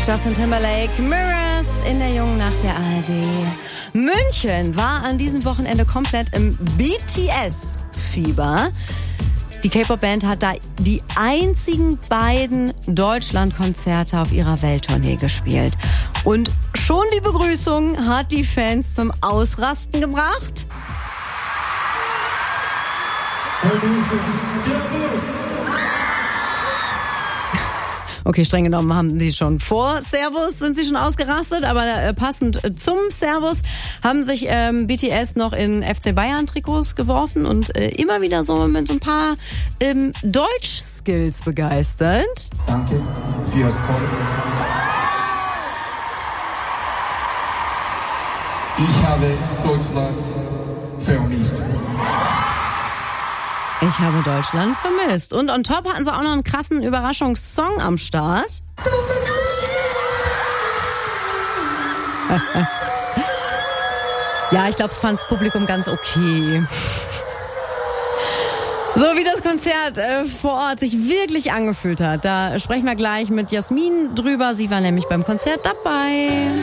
Justin Timberlake, Mirrors in der Jungen Nacht der ARD. München war an diesem Wochenende komplett im BTS-Fieber. Die K-Pop-Band hat da die einzigen beiden Deutschland-Konzerte auf ihrer Welttournee gespielt. Und schon die Begrüßung hat die Fans zum Ausrasten gebracht. Okay, streng genommen haben sie schon vor Servus, sind sie schon ausgerastet, aber passend zum Servus haben sich BTS noch in FC Bayern Trikots geworfen und immer wieder so mit so ein paar Deutsch-Skills begeistert. Danke für das Kommen. Ich habe Deutschland vermisst. Ich habe Deutschland vermisst. Und on top hatten sie auch noch einen krassen Überraschungssong am Start. Ja, ich glaube, es fand das Publikum ganz okay. So wie das Konzert vor Ort sich wirklich angefühlt hat, da sprechen wir gleich mit Jasmin drüber. Sie war nämlich beim Konzert dabei.